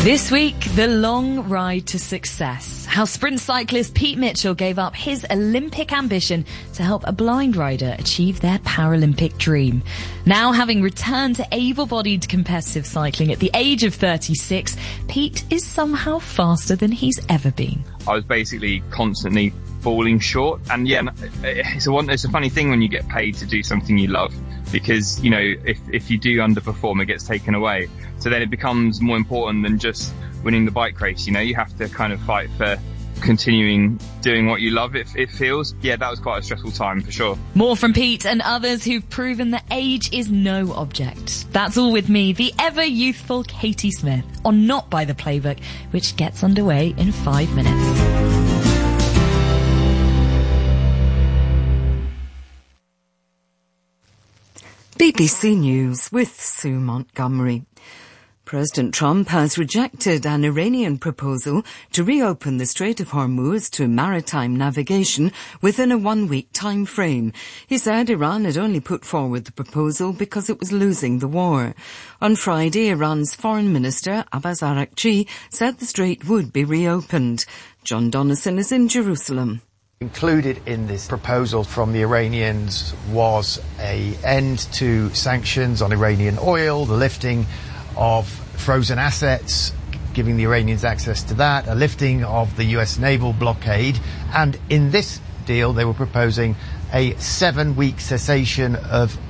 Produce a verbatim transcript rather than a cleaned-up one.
This week, the long ride to success. How sprint cyclist Pete Mitchell gave up his Olympic ambition to help a blind rider achieve their Paralympic dream. Now, having returned to able-bodied competitive cycling at the age of thirty-six, Pete is somehow faster than he's ever been. I was basically constantly falling short, and yeah, it's a one, it's a funny thing when you get paid to do something you love, because, you know, if if you do underperform, it gets taken away. So then it becomes more important than just winning the bike race. You know, you have to kind of fight for continuing doing what you love, it, it feels. Yeah, that was quite a stressful time for sure. More from Pete and others who've proven that age is no object. That's all with me, the ever youthful Katie Smith, on Not By The Playbook, which gets underway in five minutes. B B C News with Sue Montgomery. President Trump has rejected an Iranian proposal to reopen the Strait of Hormuz to maritime navigation within a one-week time frame. He said Iran had only put forward the proposal because it was losing the war. On Friday, Iran's Foreign Minister Abbas Araghchi said the strait would be reopened. John Donnison is in Jerusalem. Included in this proposal from the Iranians was an end to sanctions on Iranian oil, the lifting of frozen assets, giving the Iranians access to that, a lifting of the U S naval blockade, and in this deal they were proposing a seven-week cessation of